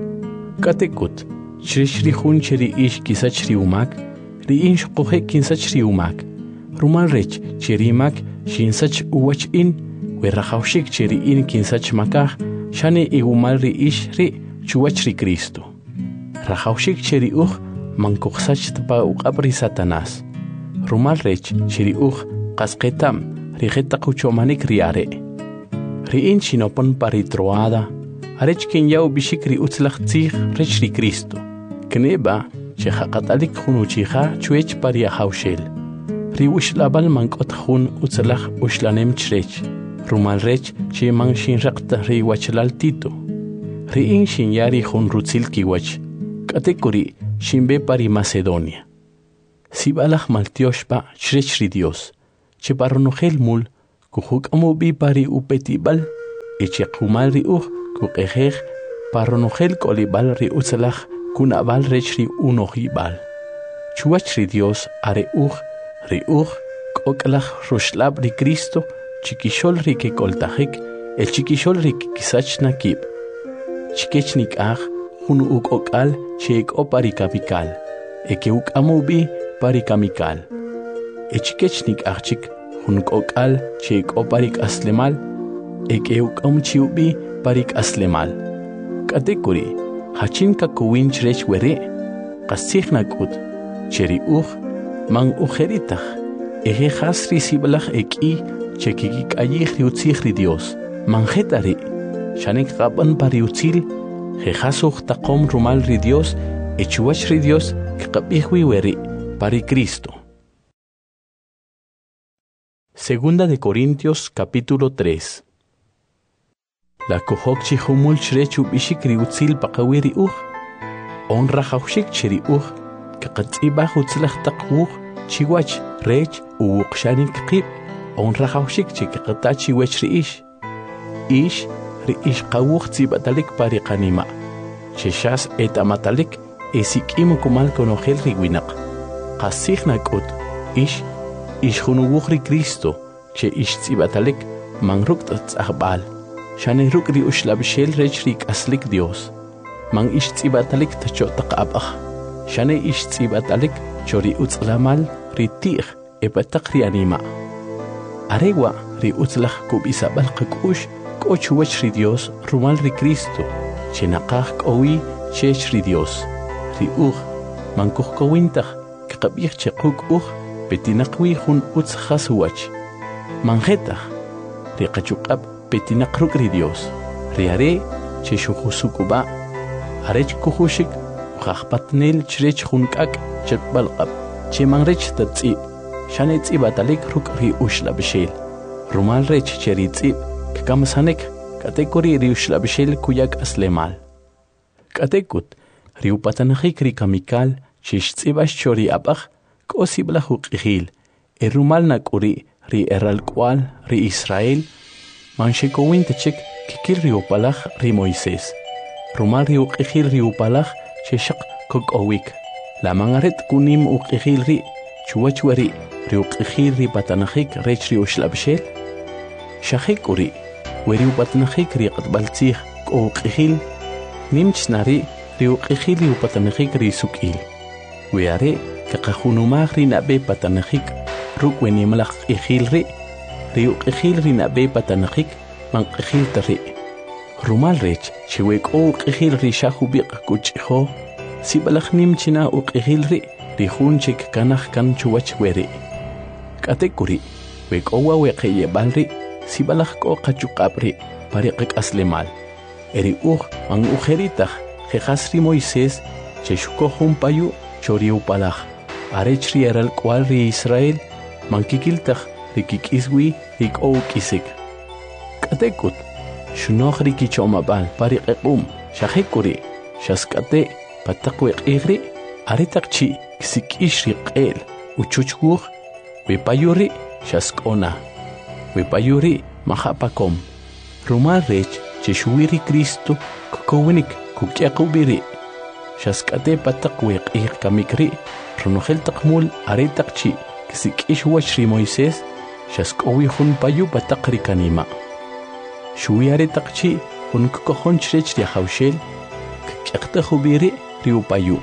katekut chreshri khun cheri ish kisachri umak ri insh qohe kinsachri umak rumal rech cherimak shinsach uwach in we rajawshik cheri in kinsach makah shane igumal ri ish ri chuwach ri Cristo rajawshik cheri uj mankuqsach tpa uqabri Satanás rumal rech cheri uj qasqetam rijeta quchomanik riare riin chinopon paritroada arech kin yaw bishikri utzlach tzig rech ri Cristo kneba chehaqatalik khunuchiha chuech paria hawshel ri ushlabal mankot khun utzlach ushlanem chrech rumal rech che man shinraqta ri wachlal tito riin shinyari khun rutzil kiwach katekuri shimbe pari Macedonia Sibalach maltioshpa chrechri Dios. Che paronogel mul, kujuk amubi pari upetibal, eche kumal riuch, kukejej, paronogel kolibal riutzalach, kunabal rechri unojibal. Chuachri Dios are uch, riuch, koklach rushlab ri Cristo, chiquishol ri que coltajik, el chiquishol ri que kisachna kip. Chiquechnik ach, hunu uk okal, cheik opari kapikal, eke uk amubi pari kamikal. E chiquechnik achik, hunu okal, cheik oparik aslemal, eke uk amchiubi parik aslemal. Katekuri, hachin kakuwin chrech were, kasihna kut, cheri uch, mang ujeritach, eje hasri sibalach eki, chekikik ayich riutzihri Dios, manjetari, shanek raban pariutzil, jejasuch taqom rumal ri Dios, echuach ri Dios, kikabihwi weri, pari Cristo. Segunda de Corintios capítulo tres. La kohok chihumul chrechu bishik riutzil paqawiri uch, onra haushik cheri uch, kakatzibah utzlach taqwuch, chiwach, rech, uwukshanik qib, onra haushik chikakatachi wech riish. Ish, riish qawuch tzibatalik pari qanima. Cheshas et amatalik, esik imu kumal konogel riwinak. Qasihna kut, ish, ish hunuwuch ri Cristo, che ish tzibatalik, mangruk tatzahbal. Shane ruk ri ushlabshel rech rik aslik Dios. Man ish tzibatalik tacho taqabach. Shane ish tzibatalik chori utzlamal ri tich epatak ri anima. Arewa ri utzlach kubisabal qakush kochuwach ri Dios rumal ri Cristo. Chenaqach kowi chech ri Dios. Ri uch man kuch kowintach kakabich chekuk uch petinaqwi hun utzchasuwach. Manjetach ri qachukab petinaqruk ri Dios. Riare che shujusukuba. Arech kujushik uqaqpatnel chrech junkak chetbalqab. Che mangrech tatzib. Shane tzibatalik ruk ri ushlabshel. Rumal rech cheri tzib. Kkamsanek katekuri ri ushlabshel kuyak aslemal. Katekut ri upatanajik ri kamikal chish tzibash chori abach kosibla huqihil. E rumal nakuri ri eralkwal ri Israel. Manshekowin techik kikil ri upalach ri Moisés. Rumal ri uqihil ri upalach cheshak kokowik. La mangaret kunim uqihil ri chuachwari ri uqihil ri patanajik rech ri ushlabshel. Shahikuri weri upatanajik ri qatbaltzih uqihil nimchnari ri uqihil ri upatanajik ri sukil. Weare kaqahunumag ri nabe patanajik ruk wenimlach ihil ri ri uqihil ri nabe patanajik manqihil tari. Rumal rech chiwek uqihil ri shahubiq kuchiho sibalach nimchina uqihil ri ri hunchik kanach kan chuwach weri. Katekuri wek owa weqeye balri sibalach ko qachuqabri pariqik aslemal. Eri uq man ujeritach jejasri Moisés cheshuko humpayu chori upalach. Arech ri eral kwal ri Israel mankikiltach rikikiswi rik ou kisik. Katekut shunokh rikichomabal pariqequm shahikuri shaskate patakweq igri aritakchi kisikish riqel uchuchguh wipayuri shaskona wipayuri mahapakom rumal rech chishuwiri Cristo kukowinik kukyaqubiri shaskate patakweq ig kamikri runojel taqmul aritakchi kisikish wachri Moisés shaskowi hun payu patakri kanima. Shuwiare takchi hun kukohon chrech ri haushel kyaqta khubiri ri upayu.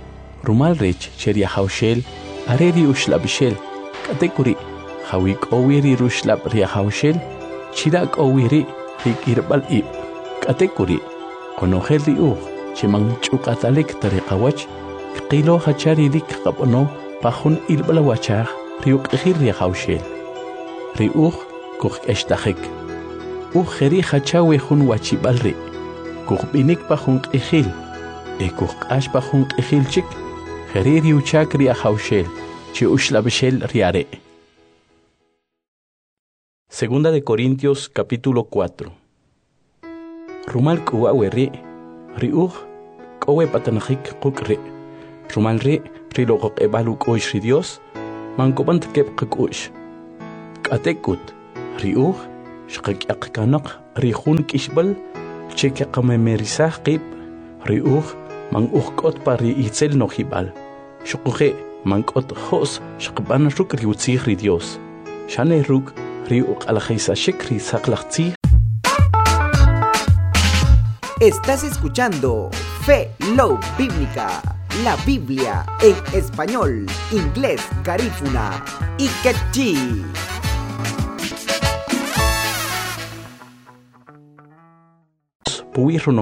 Rumal rech cheria haushel are ri ushlabshel katekuri hawik owiri rushlab ri haushel chirak owiri ri kirbal ib katekuri konogel ri ug chimang chuqatalik tariqawach qilo hachari lik qabono pahun ilbala wachar ri uqihir ri haushel ri ug kuq eshtahik u kheri khachawe hun wachibalri kuqbinik pa hun qihil e kuqash pa hun qihil chik kheri uchakri ahaushel chi ushlabshel riare. Segunda de Corintios capítulo cuatro. Rumal kuwa weri riuh kowe patanajik kukri rumal ri riloqoq ebalu k'u'x ri Dios mankub'ant kep qak'u'x k'atekut ri'uj xqak'yaq kanaq ri jun k'ixb'al che qaqamemerisaj qib ri'uj man uj k'ot pa ri itzel nojib'al xuquje man k'ot jo's xaqb'an ruk' ri utzij ri Dios xane ruk' ri uq'alajaysaxik ri saqlaj tzij. Estás escuchando Fe Love Bíblica, la Biblia en español, inglés, garífuna y quechí. Puwi